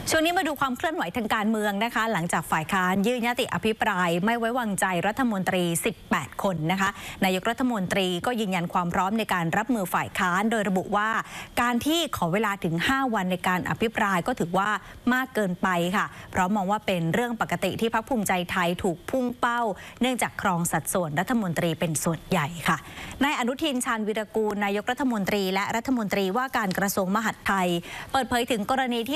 ช่วงนี้มาดูความเคลื่อนไหวทางการเมืองนะคะหลังจากฝ่ายค้านยื่นยติอภิปรายไม่ไว้วางใจรัฐมนตรี18คนนะคะนายกรัฐมนตรีก็ยืนยันความพร้อมในการรับมือฝ่ายค้านโดยระบุว่าการที่ขอเวลาถึง5วันในการอภิปรายก็ถือว่ามากเกินไปค่ะเพราะมองว่าเป็นเรื่องปกติที่พรรคภูมิใจไทยถูกพุ่งเป้าเนื่องจากครองสัดส่วนรัฐมนตรีเป็นส่วนใหญ่ค่ะนายอนุทินชาญวีรกูลนายกรัฐมนตรีและรัฐมนตรีว่าการกระทรวงมหาดไทยเปิดเผยถึงกรณีที่